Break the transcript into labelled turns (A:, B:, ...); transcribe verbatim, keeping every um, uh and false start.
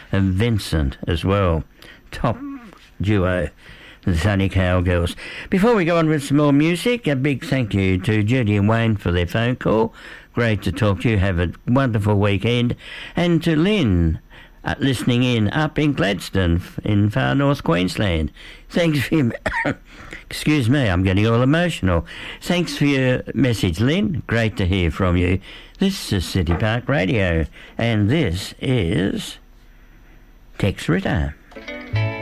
A: and Vincent as well. Top duo, the Sunny Cowgirls. Before we go on with some more music, a big thank you to Judy and Wayne for their phone call. Great to talk to you. Have a wonderful weekend. And to Lynn, uh, listening in up in Gladstone in far north Queensland. Thanks for your... Excuse me, I'm getting all emotional. Thanks for your message, Lynn. Great to hear from you. This is City Park Radio, and this is Tex Ritter.